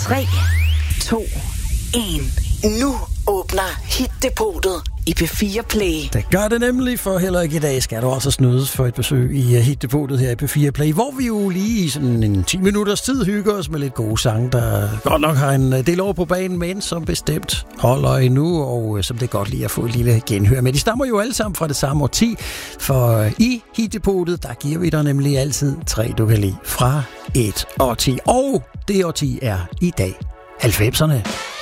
3, 2, 1. Nu åbner Hit-depotet i P4 Play. Det gør det nemlig, for heller ikke i dag skal du også snydes for et besøg i Hit-depotet her i P4 Play, hvor vi jo lige i sådan en 10 minutters tid hygger os med lidt gode sange, der godt nok har en del over på banen, men som bestemt holder endnu, og som det er godt lige at få et lille genhør med. De stammer jo alle sammen fra det samme årti, for i Hit-depotet, der giver vi dig nemlig altid 3, du kan lide fra et årti, og det årti er i dag 90'erne.